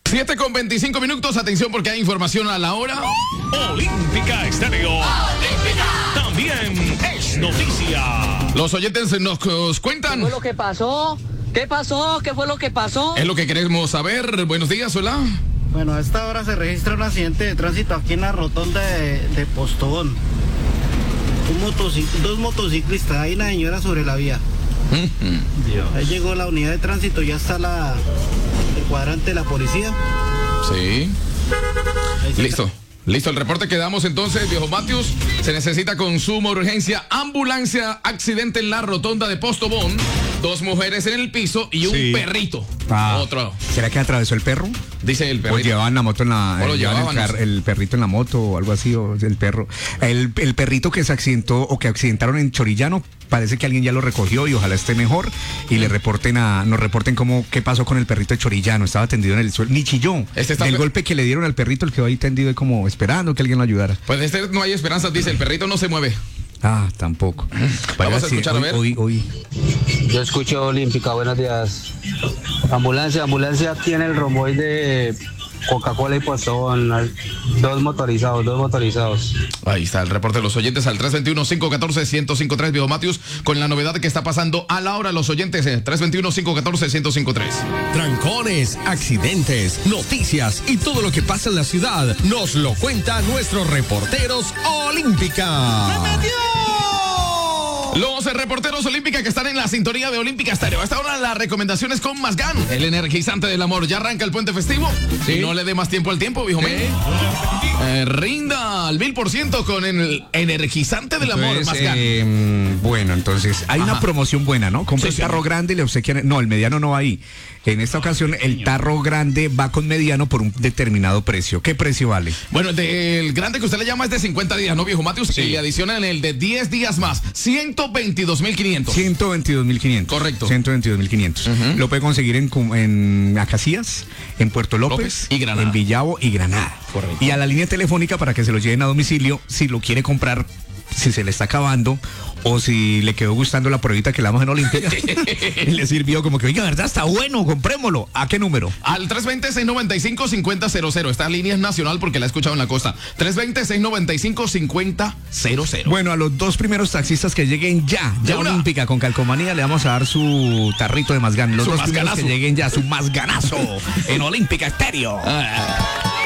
7:25, atención porque hay información a la hora. Olímpica Estéreo. Olímpica. También es noticia. Los oyentes nos cuentan. ¿Qué fue lo que pasó? ¿Qué pasó? ¿Qué fue lo que pasó? Es lo que queremos saber. Buenos días, hola. Bueno, a esta hora se registra un accidente de tránsito aquí en la rotonda de Postobón. Dos motociclistas, hay una señora sobre la vía. Ahí llegó la unidad de tránsito, ya está el cuadrante de la policía. Sí. Listo, el reporte que damos entonces, viejo Matius. Se necesita con suma urgencia ambulancia, accidente en la rotonda de Postobón. 2 mujeres en el piso y un perrito. Otro. ¿Será que atravesó el perro? Dice el perrito. O llevaban la moto en la... el perrito en la moto o algo así, o el perro. El perrito que se accidentó o que accidentaron en Chorillano, parece que alguien ya lo recogió y ojalá esté mejor y nos reporten qué pasó con el perrito de Chorillano. Estaba tendido en el suelo, ni chilló. El golpe que le dieron al perrito, el quedó ahí tendido como esperando que alguien lo ayudara. Pues no hay esperanza, dice el perrito no se mueve. Tampoco. Vamos a escuchar, a ver. Hoy. Yo escucho Olímpica, buenos días. Ambulancia aquí en el romboy de Coca-Cola y Postobón. Dos motorizados. Ahí está el reporte de los oyentes al 321-514-1053, viejo Matius, con la novedad que está pasando a la hora los oyentes. 321-514-1053. Trancones, accidentes, noticias y todo lo que pasa en la ciudad nos lo cuentan nuestros reporteros Olímpica. Los reporteros Olímpica que están en la sintonía de Olímpica Estéreo. Hasta ahora las recomendaciones con Mazgán, el energizante del amor. Ya arranca el puente festivo. Sí. Y no le dé más tiempo al tiempo, viejo. Rinda al 1000% con el energizante del amor, Mazgán. Bueno, entonces hay una promoción buena, ¿no? Compra el tarro grande y le obsequian. No, el mediano no va ahí. En esta ocasión el tarro grande va con mediano por un determinado precio. ¿Qué precio vale? Bueno, el grande que usted le llama es de 50 días, ¿no, viejo Matius? Sí. Y le adicionan el de 10 días más. 122.500. 122.500. Correcto. 122.500. Lo puede conseguir en Acacias, en Puerto López y Granada. En Villavo y Granada. Correcto. Y a la línea telefónica para que se lo lleven a domicilio si lo quiere comprar, si se le está acabando o si le quedó gustando la pruebita que le damos en Olímpica y le sirvió como que, oiga, ¿verdad? Está bueno, comprémoslo. ¿A qué número? Al 320-695-5000. Esta línea es nacional porque la he escuchado en la costa. 320-695-5000. Bueno, a los 2 primeros taxistas que lleguen ya Olímpica con Calcomanía le vamos a dar su tarrito de Mazgán. Los 2 primeros que lleguen ya, su Mazganazo en Olímpica Estéreo.